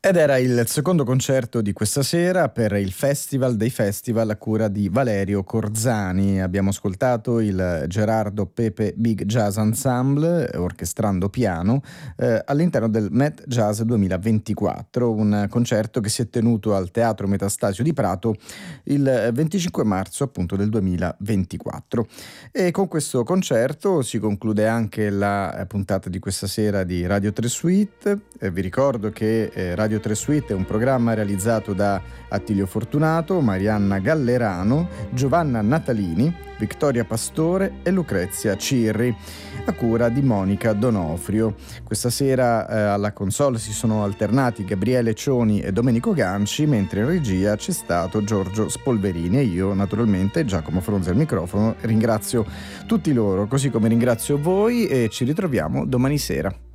Ed era il secondo concerto di questa sera per il Festival dei Festival a cura di Valerio Corzani. Abbiamo ascoltato il Gerardo Pepe Big Jazz Ensemble, orchestrando piano, all'interno del Met Jazz 2024, un concerto che si è tenuto al Teatro Metastasio di Prato il 25 marzo appunto del 2024. E con questo concerto si conclude anche la puntata di questa sera di Radio 3 Suite. Vi ricordo che Radio 3 Suite è un programma realizzato da Attilio Fortunato, Marianna Gallerano, Giovanna Natalini, Vittoria Pastore e Lucrezia Cirri, a cura di Monica Donofrio. Questa sera alla console si sono alternati Gabriele Cioni e Domenico Ganci, mentre in regia c'è stato Giorgio Spolverini e io, naturalmente, Giacomo Fronzi al microfono. Ringrazio tutti loro, così come ringrazio voi, e ci ritroviamo domani sera.